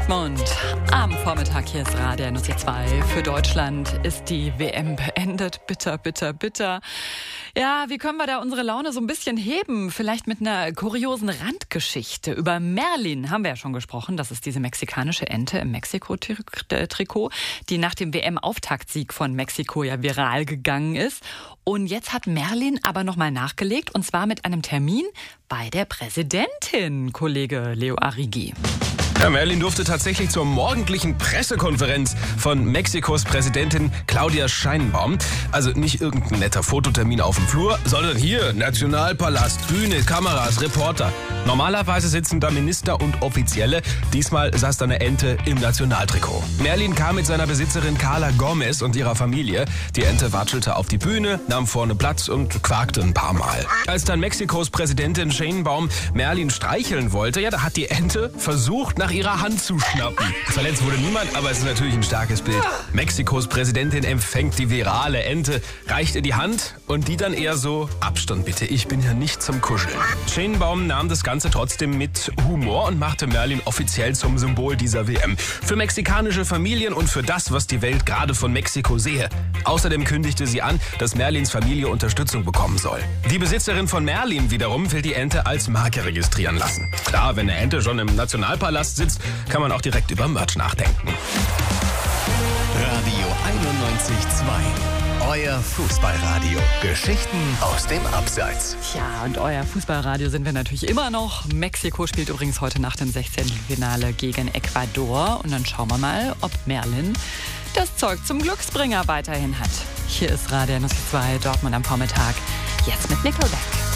Dortmund. Am Vormittag, hier ist Radio Nuss 2. Für Deutschland ist die WM beendet. Bitter, bitter, bitter. Ja, wie können wir da unsere Laune so ein bisschen heben? Vielleicht mit einer kuriosen Randgeschichte. Über Merlin haben wir ja schon gesprochen. Das ist diese mexikanische Ente im Mexiko-Trikot, die nach dem WM-Auftaktsieg von Mexiko ja viral gegangen ist. Und jetzt hat Merlin aber nochmal nachgelegt, und zwar mit einem Termin bei der Präsidentin, Kollege Leo Arrighi. Ja, Merlin durfte tatsächlich zur morgendlichen Pressekonferenz von Mexikos Präsidentin Claudia Sheinbaum. Also nicht irgendein netter Fototermin auf dem Flur, sondern hier, Nationalpalast, Bühne, Kameras, Reporter. Normalerweise sitzen da Minister und Offizielle. Diesmal saß da eine Ente im Nationaltrikot. Merlin kam mit seiner Besitzerin Carla Gomez und ihrer Familie. Die Ente watschelte auf die Bühne, nahm vorne Platz und quakte ein paar Mal. Als dann Mexikos Präsidentin Sheinbaum Merlin streicheln wollte, ja, da hat die Ente versucht, nach ihrer Hand zu schnappen. Verletzt wurde niemand, aber es ist natürlich ein starkes Bild. Mexikos Präsidentin empfängt die virale Ente, reicht ihr die Hand und die dann eher so: Abstand bitte, ich bin ja nicht zum Kuscheln. Sheinbaum nahm das Ganze trotzdem mit Humor und machte Merlin offiziell zum Symbol dieser WM. Für mexikanische Familien und für das, was die Welt gerade von Mexiko sehe. Außerdem kündigte sie an, dass Merlins Familie Unterstützung bekommen soll. Die Besitzerin von Merlin wiederum will die Ente als Marke registrieren lassen. Klar, wenn eine Ente schon im Nationalpalast sitzt, kann man auch direkt über Merch nachdenken. Radio 91.2. Euer Fußballradio. Geschichten aus dem Abseits. Tja, und euer Fußballradio sind wir natürlich immer noch. Mexiko spielt übrigens heute Nacht im 16. Finale gegen Ecuador. Und dann schauen wir mal, ob Merlin das Zeug zum Glücksbringer weiterhin hat. Hier ist Radio Nuss 2, Dortmund am Vormittag. Jetzt mit Nickelback.